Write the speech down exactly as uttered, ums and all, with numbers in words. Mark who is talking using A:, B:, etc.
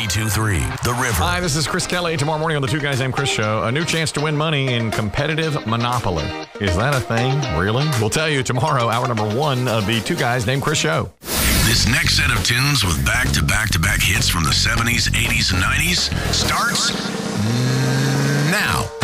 A: ninety-two point three The River.
B: Hi, this is Chris Kelly. Tomorrow morning on the Two Guys Named Chris show, a new chance to win money in competitive Monopoly. Is that a thing? Really? We'll tell you tomorrow, hour number one of the Two Guys Named Chris show.
A: This next set of tunes with back-to-back-to-back hits from the seventies, eighties, and nineties starts now.